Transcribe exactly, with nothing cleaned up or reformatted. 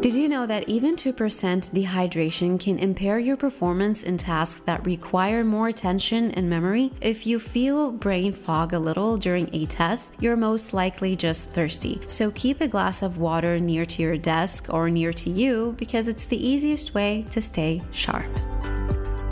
Did you know that even two percent dehydration can impair your performance in tasks that require more attention and memory? If you feel brain fog a little during a test, you're most likely just thirsty. So keep a glass of water near to your desk or near to you because it's the easiest way to stay sharp.